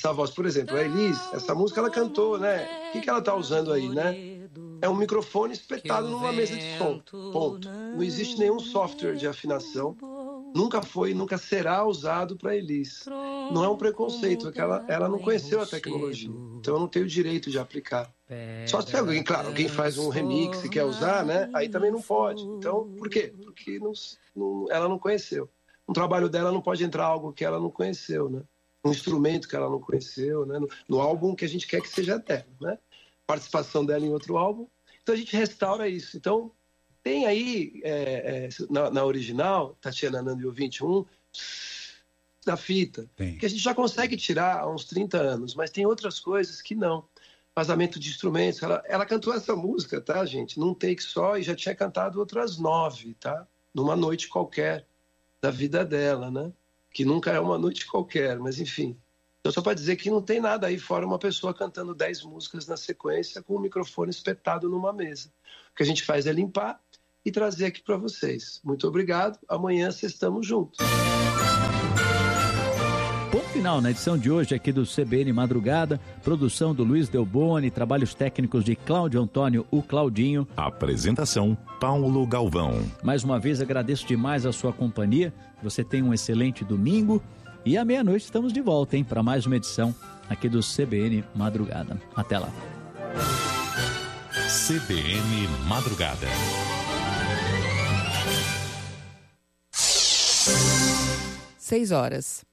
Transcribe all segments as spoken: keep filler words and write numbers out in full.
essa voz. Por exemplo, a Elis, essa música ela cantou, né? O que, que ela tá usando aí, né? É um microfone espetado numa mesa de som, ponto. Não existe nenhum software de afinação, nunca foi e nunca será usado para Elis. Não é um preconceito, é que ela, ela não conheceu a tecnologia, então eu não tenho o direito de aplicar. Só se alguém, claro, alguém faz um remix e quer usar, né? Aí também não pode. Então, por quê? Porque não, não, ela não conheceu. No trabalho dela não pode entrar algo que ela não conheceu, né? Um instrumento que ela não conheceu, né? No, no álbum que a gente quer que seja eterno, né? Participação dela em outro álbum. Então a gente restaura isso. Então tem aí, é, é, na, na original, Tatiana Nando e o vinte e um, da fita, tem. Que a gente já consegue tirar há uns trinta anos, mas tem outras coisas que não. Vazamento de instrumentos. Ela, ela cantou essa música, tá, gente? Num take só e já tinha cantado outras nove, tá? Numa noite qualquer da vida dela, né? Que nunca é uma noite qualquer, mas enfim. Então, só para dizer que não tem nada aí fora uma pessoa cantando dez músicas na sequência com o microfone espetado numa mesa. O que a gente faz é limpar e trazer aqui para vocês. Muito obrigado. Amanhã vocês estamos juntos. Ponto final na edição de hoje aqui do C B N Madrugada. Produção do Luiz Delboni, trabalhos técnicos de Cláudio Antônio, o Claudinho. Apresentação, Paulo Galvão. Mais uma vez agradeço demais a sua companhia. Você tem um excelente domingo. E à meia-noite estamos de volta, hein, para mais uma edição aqui do C B N Madrugada. Até lá. C B N Madrugada. Seis horas.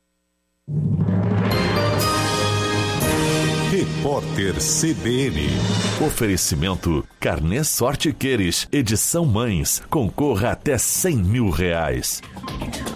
Repórter C B N. Oferecimento Carnê Sorte Queires, edição Mães. Concorra até cem mil reais.